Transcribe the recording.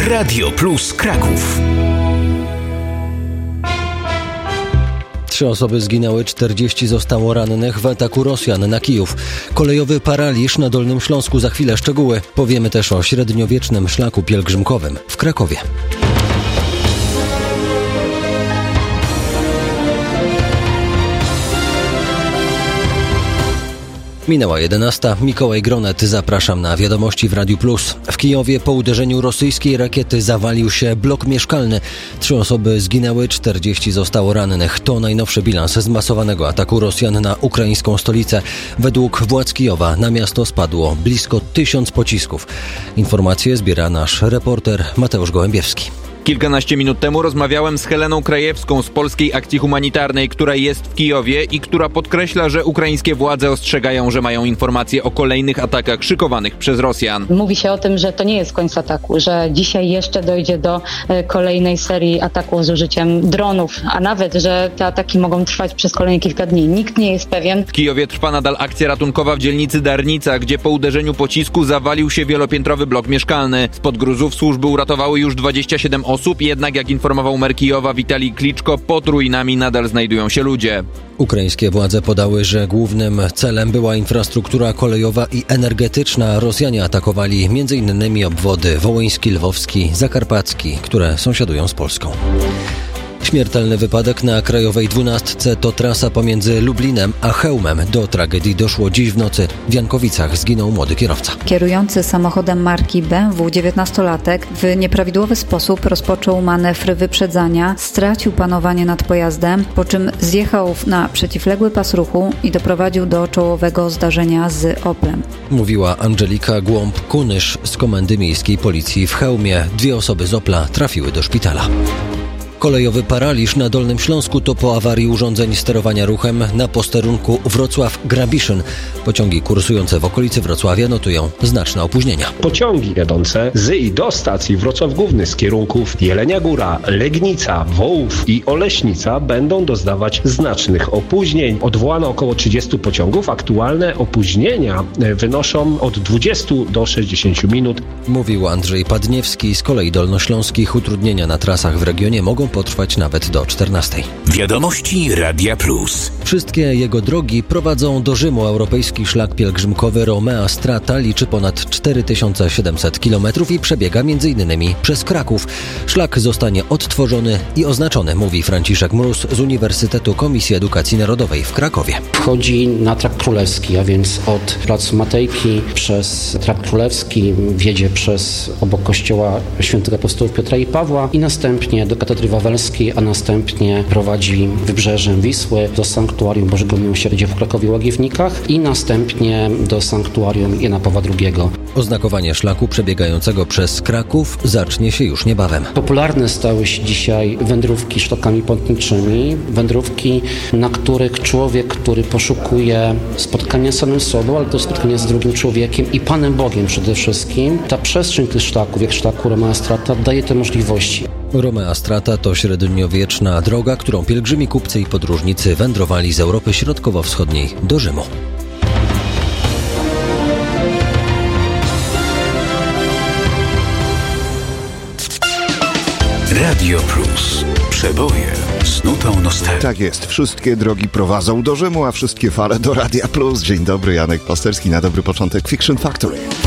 Radio Plus Kraków. 3 osoby zginęły, 40 zostało rannych w ataku Rosjan na Kijów. Kolejowy paraliż na Dolnym Śląsku. Za chwilę szczegóły. Powiemy też o średniowiecznym szlaku pielgrzymkowym w Krakowie. Minęła 11. Mikołaj Gronet. Zapraszam na wiadomości w Radiu Plus. W Kijowie po uderzeniu rosyjskiej rakiety zawalił się blok mieszkalny. 3 osoby zginęły, 40 zostało rannych. To najnowszy bilans zmasowanego ataku Rosjan na ukraińską stolicę. Według władz Kijowa na miasto spadło blisko 1000 pocisków. Informacje zbiera nasz reporter Mateusz Gołębiewski. Kilkanaście minut temu rozmawiałem z Heleną Krajewską z Polskiej Akcji Humanitarnej, która jest w Kijowie i która podkreśla, że ukraińskie władze ostrzegają, że mają informacje o kolejnych atakach szykowanych przez Rosjan. Mówi się o tym, że to nie jest koniec ataku, że dzisiaj jeszcze dojdzie do kolejnej serii ataków z użyciem dronów, a nawet, że te ataki mogą trwać przez kolejne kilka dni. Nikt nie jest pewien. W Kijowie trwa nadal akcja ratunkowa w dzielnicy Darnica, gdzie po uderzeniu pocisku zawalił się wielopiętrowy blok mieszkalny. Spod gruzów służby uratowały już 27 osób, jednak jak informował mer Kijowa Witalij Kliczko, pod ruinami nadal znajdują się ludzie. Ukraińskie władze podały, że głównym celem była infrastruktura kolejowa i energetyczna. Rosjanie atakowali m.in. obwody wołyński, lwowski, zakarpacki, które sąsiadują z Polską. Śmiertelny wypadek na Krajowej 12 to trasa pomiędzy Lublinem a Chełmem. Do tragedii doszło dziś w nocy. W Jankowicach zginął młody kierowca. Kierujący samochodem marki BMW 19-latek w nieprawidłowy sposób rozpoczął manewr wyprzedzania, stracił panowanie nad pojazdem, po czym zjechał na przeciwległy pas ruchu i doprowadził do czołowego zdarzenia z Oplem. Mówiła Angelika Głąb-Kunysz z Komendy Miejskiej Policji w Chełmie. 2 osoby z Opla trafiły do szpitala. Kolejowy paraliż na Dolnym Śląsku to po awarii urządzeń sterowania ruchem na posterunku Wrocław-Grabiszyn. Pociągi kursujące w okolicy Wrocławia notują znaczne opóźnienia. Pociągi jadące z i do stacji Wrocław Główny z kierunków Jelenia Góra, Legnica, Wołów i Oleśnica będą doznawać znacznych opóźnień. Odwołano około 30 pociągów. Aktualne opóźnienia wynoszą od 20 do 60 minut. Mówił Andrzej Padniewski. Z kolei dolnośląskich utrudnienia na trasach w regionie mogą potrwać nawet do 14. Wiadomości Radia Plus. Wszystkie jego drogi prowadzą do Rzymu. Europejski szlak pielgrzymkowy Romea Strata liczy ponad 4700 km i przebiega m.in. przez Kraków. Szlak zostanie odtworzony i oznaczony, mówi Franciszek Mróz z Uniwersytetu Komisji Edukacji Narodowej w Krakowie. Wchodzi na Trakt Królewski, a więc od Placu Matejki przez Trakt Królewski wjedzie przez obok kościoła świętych apostołów Piotra i Pawła i następnie do katedry wawelskiej, a następnie prowadzi wybrzeżem Wisły do Sanktuarium Bożego Miłosierdzia w Krakowie-Łagiewnikach i następnie do Sanktuarium Jana Pawła II. Oznakowanie szlaku przebiegającego przez Kraków zacznie się już niebawem. Popularne stały się dzisiaj wędrówki szlakami pątniczymi, wędrówki, na których człowiek, który poszukuje spotkania z samym sobą, ale też spotkania z drugim człowiekiem i Panem Bogiem przede wszystkim. Ta przestrzeń tych szlaków, jak szlaku Romea Strata, daje te możliwości. Romea Strata to średniowieczna droga, którą pielgrzymi, kupcy i podróżnicy wędrowali z Europy Środkowo-Wschodniej do Rzymu. Radio Plus. Przeboje z nutą nostalgii. Tak jest. Wszystkie drogi prowadzą do Rzymu, a wszystkie fale do Radia Plus. Dzień dobry, Janek Pasterski. Na dobry początek Fiction Factory.